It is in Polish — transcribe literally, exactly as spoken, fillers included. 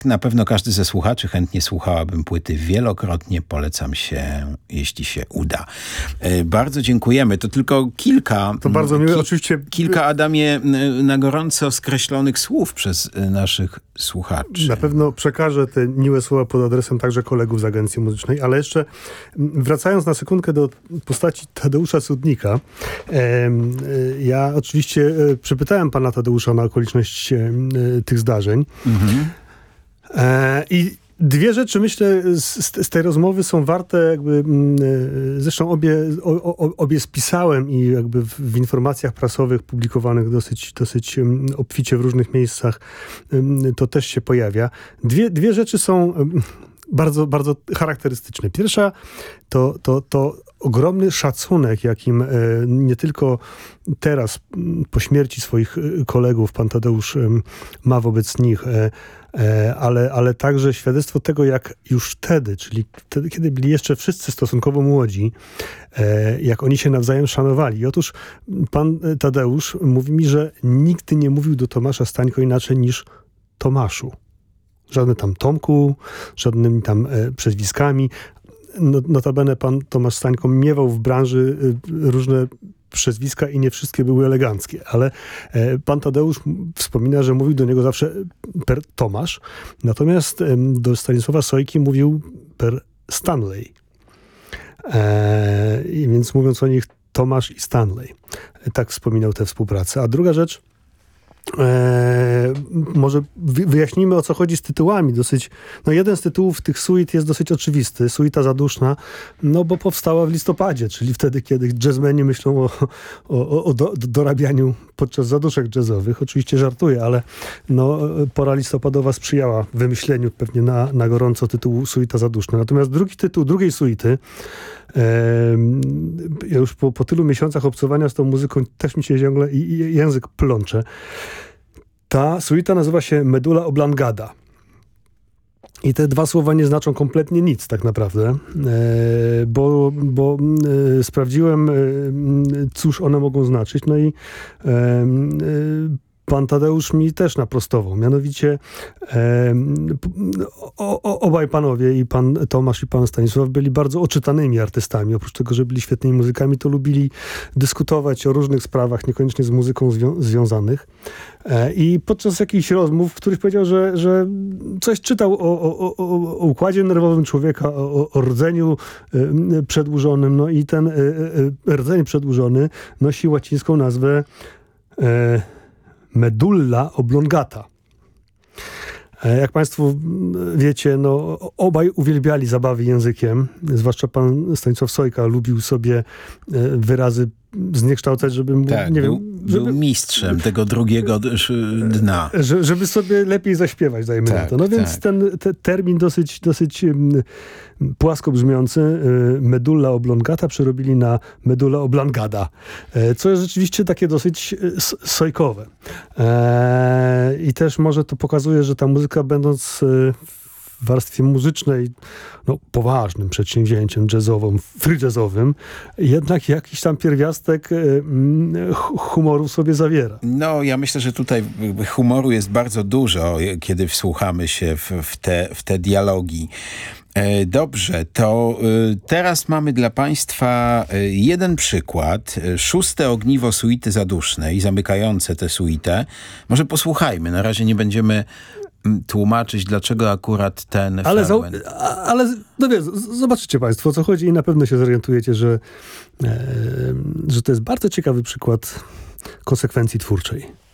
Na pewno każdy ze słuchaczy chętnie słuchałabym płyty wielokrotnie. Polecam się, jeśli się uda. Bardzo dziękujemy. To tylko kilka... To bardzo miłe, ki- oczywiście... Kilka, Adamie, na gorąco skreślonych słów przez naszych słuchaczy. Na pewno przekażę te miłe słowa pod adresem także kolegów z Agencji Muzycznej, ale jeszcze wracając na sekundkę do postaci Tadeusza Cudnika. Ja oczywiście przypytałem pana Tadeusza na okoliczność tych zdarzeń. Mhm. I dwie rzeczy, myślę, z, z tej rozmowy są warte jakby, zresztą obie, o, obie spisałem i jakby w, w informacjach prasowych publikowanych dosyć, dosyć obficie w różnych miejscach to też się pojawia. Dwie, dwie rzeczy są bardzo, bardzo charakterystyczne. Pierwsza to, to, to ogromny szacunek, jakim nie tylko teraz po śmierci swoich kolegów pan Tadeusz ma wobec nich, ale, ale także świadectwo tego, jak już wtedy, czyli wtedy, kiedy byli jeszcze wszyscy stosunkowo młodzi, jak oni się nawzajem szanowali. I otóż pan Tadeusz mówi mi, że nigdy nie mówił do Tomasza Stańko inaczej niż Tomaszu. Żadne tam Tomku, żadnymi tam e, przezwiskami. No, notabene pan Tomasz Stańko miewał w branży e, różne przezwiska i nie wszystkie były eleganckie, ale e, pan Tadeusz wspomina, że mówił do niego zawsze per Tomasz, natomiast e, do Stanisława Sojki mówił per Stanley. E, i więc mówiąc o nich Tomasz i Stanley. E, tak wspominał tę współpracę. A druga rzecz, Eee, może wyjaśnijmy, o co chodzi z tytułami. Dosyć, no jeden z tytułów tych suit jest dosyć oczywisty. Suita zaduszna, no bo powstała w listopadzie, czyli wtedy, kiedy jazzmeni myślą o, o, o do, dorabianiu podczas zaduszek jazzowych. Oczywiście żartuję, ale no, pora listopadowa sprzyjała wymyśleniu pewnie na, na gorąco tytułu suita zaduszna. Natomiast drugi tytuł drugiej suity, ja już po, po tylu miesiącach obcowania z tą muzyką też mi się ciągle i, i język plącze. Ta suita nazywa się Medulla Oblongata. I te dwa słowa nie znaczą kompletnie nic tak naprawdę, e, bo, bo e, sprawdziłem, e, cóż one mogą znaczyć. No i e, e, pan Tadeusz mi też naprostował. Mianowicie e, o, o, obaj panowie, i pan Tomasz, i pan Stanisław, byli bardzo oczytanymi artystami. Oprócz tego, że byli świetnymi muzykami, to lubili dyskutować o różnych sprawach, niekoniecznie z muzyką zwią- związanych. E, I podczas jakichś rozmów, w których powiedział, że, że coś czytał o, o, o, o układzie nerwowym człowieka, o, o rdzeniu e, przedłużonym. No i ten e, e, rdzeń przedłużony nosi łacińską nazwę e, Medulla Oblongata. Jak państwo wiecie, no, obaj uwielbiali zabawy językiem. Zwłaszcza pan Stanisław Sojka lubił sobie wyrazy zniekształcać, żeby mu, tak, nie był, wiem... Żeby, był mistrzem tego drugiego dna. Żeby sobie lepiej zaśpiewać, dajmy tak, na to. No więc tak. ten te termin dosyć, dosyć płasko brzmiący, Medulla Oblongata, przerobili na Medulla Oblongata, co jest rzeczywiście takie dosyć sojkowe. I też może to pokazuje, że ta muzyka, będąc w warstwie muzycznej, no, poważnym przedsięwzięciem jazzowym, free jazzowym, jednak jakiś tam pierwiastek humoru sobie zawiera. No, ja myślę, że tutaj humoru jest bardzo dużo, kiedy wsłuchamy się w, w, te, w te dialogi. Dobrze, to teraz mamy dla państwa jeden przykład. Szóste ogniwo suity zadusznej, zamykające tę suitę. Może posłuchajmy, na razie nie będziemy tłumaczyć, dlaczego akurat ten ale fragment. Za, ale no wiesz, zobaczycie państwo, o co chodzi i na pewno się zorientujecie, że, e, że to jest bardzo ciekawy przykład konsekwencji twórczej.